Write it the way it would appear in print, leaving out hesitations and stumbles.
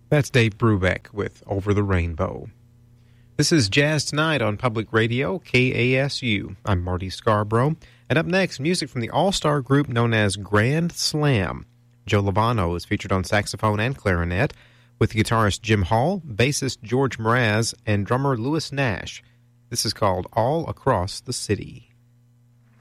That's Dave Brubeck with Over the Rainbow. This is Jazz Tonight on Public Radio, KASU. I'm Marty Scarborough. And up next, music from the all-star group known as Grand Slam. Joe Lovano is featured on saxophone and clarinet, with guitarist Jim Hall, bassist George Mraz, and drummer Louis Nash. This is called All Across the City.